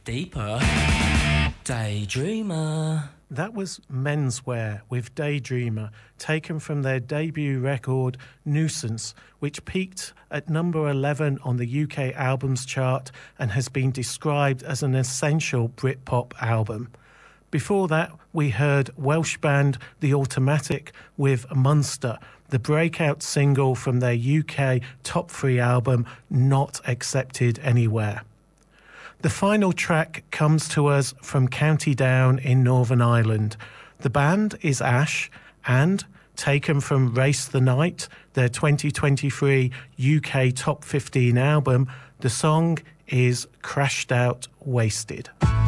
Deeper. Daydreamer. That was Menswear with Daydreamer, taken from their debut record Nuisance, which peaked at number 11 on the UK albums chart and has been described as an essential Britpop album. Before that, we heard Welsh band The Automatic with Munster, the breakout single from their UK top 3 album Not Accepted Anywhere. The final track comes to us from County Down in Northern Ireland. The band is Ash and, taken from Race the Night, their 2023 UK Top 15 album, the song is Crashed Out Wasted.